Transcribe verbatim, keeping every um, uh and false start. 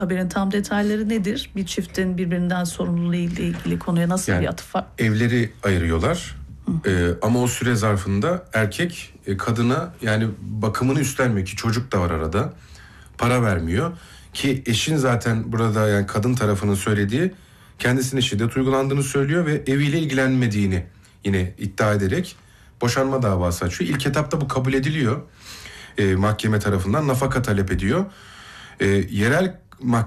Haberin tam detayları nedir? Bir çiftin birbirinden sorumluluğu ile ilgili konuya nasıl Yani bir atıf var? evleri ayırıyorlar. Ee, ama o süre zarfında erkek e, kadına yani bakımını üstlenmiyor ki çocuk da var arada. Para vermiyor ki eşin zaten burada yani kadın tarafının söylediği kendisine şiddet uygulandığını söylüyor ve eviyle ilgilenmediğini yine iddia ederek boşanma davası açıyor. İlk etapta bu kabul ediliyor. Ee, mahkeme tarafından nafaka talep ediyor. Ee, yerel mahkeme